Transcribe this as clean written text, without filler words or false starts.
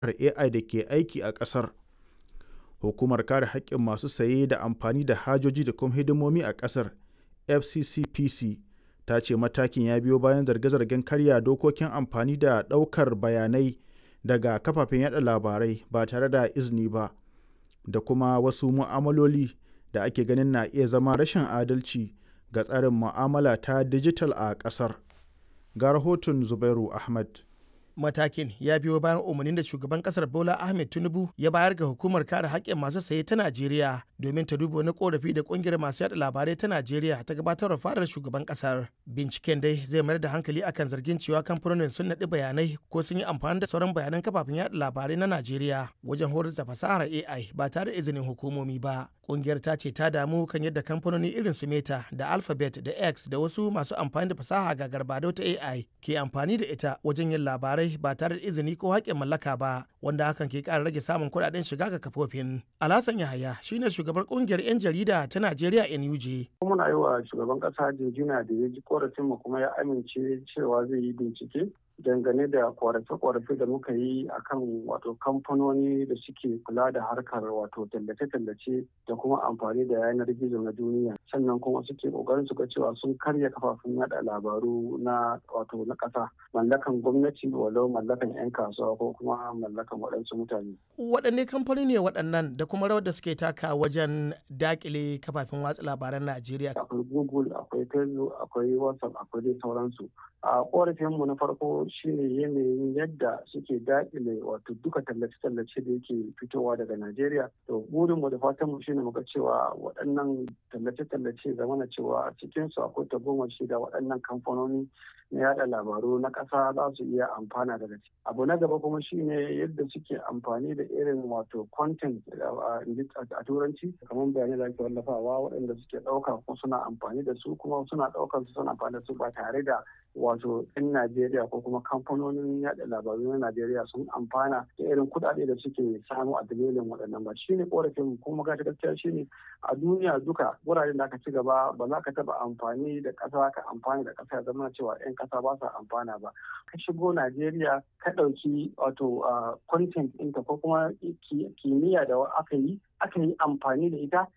AI da ke aiki a ƙasar. Hukumar kare haƙƙin masu saye da amfani da hajoji da kuma hidimomi a ƙasar FCCPC ta ce matakin ya biyo bayan zarge-zargen karya dokokin amfani da ɗaukar bayanai daga kafafen yada labarai ba tare da izini ba da kuma wasu mu'amaloli da ake ganin na iya zama rashin adalci ga tsarin mu'amala ta dijital a ƙasar. Ga rahoton Zubairu Ahmad. Matakin ya biyo bayan umarnin da shugaban kasar Bola Ahmed Tinubu ya bayar ga hukumar kare haƙƙin masu saye ta Najeriya domin ta duba wani korafi da kungiyar masu yada labarai ta Najeriya ta gabatar fadar shugaban kasar. Binciken dai zai mayar da hankali akan zargin cewa kamfanonin sun naɗi bayanai ko sun yi amfani da sauran bayanan kafafen yada labarai na Najeriya wajen horar da fasahar AI ba tare da izinin hukumomi ba. Kungiyar ta ce ta damu kan yadda kamfanoni irin su Meta da Alphabet da X da wasu masu amfani da fasaha ga garbado ta AI ke amfani da ita wajen yin labarai ba tare da izini ko haƙƙin mallaka ba, wanda hakan ke ƙara rage samun kuɗaɗen shiga ga kafofin. Alhassan Yahaya shine shugabar ƙungiyar 'yan jarida ta Najeriya NUJ. Muna yi wa shugaban ƙasa jinjina da ya ji korafin mu kuma ya amince cewa zai yi bincike dangane da korafe-korafe da muka yi akan wato kamfanoni da suke kula da harkar wato tallace-tallace da kuma amfani da yanar gizo na duniya, sannan kuma suke kokarin su ga cewa sun karya kafafen yada labaru na wato na ƙasa, mallakan gwamnati walau mallakan 'yan kasuwa ko kuma mallakan waɗansu mutane. Waɗanne kamfanoni ne waɗannan da kuma rawar da suke taka wajen dakile kafafen watsa labaran Najeriya? Akwai Google, akwai Facebook, akwai WhatsApp, akwai dai sauransu. A korafinmu na farko shine yanayin yadda suke daƙile wato duka tallace-tallace da yake fitowa daga Najeriya. To burinmu da fatanmu shine muga cewa waɗannan tallace-tallace zamana cewa a cikinsu akwai tagomashi da waɗannan kamfanoni na yada labaru na ƙasa za su iya amfana daga ciki. Abu na gaba kuma shine yadda suke amfani da irin wato content a turanci kamar bayanai da ake wallafawa waɗanda suke ɗauka ko suna amfani da su kuma suna ɗaukar su suna amfani da su ba tare da wato 'yan Najeriya ko kuma kamfanonin yada labaru na Najeriya sun amfana da irin kuɗaɗe da suke samu a dalilin waɗannan ba. Shine korafin kuma gaskiya shine a duniya duka wuraren da aka ci gaba ba za ka taɓa amfani da ƙasa ka amfani da ƙasa ya zama cewa 'yan ƙasa ba sa amfana ba. Ka shigo Najeriya ka ɗauki wato content ɗinta ko kuma kimiyya da aka yi amfani da ita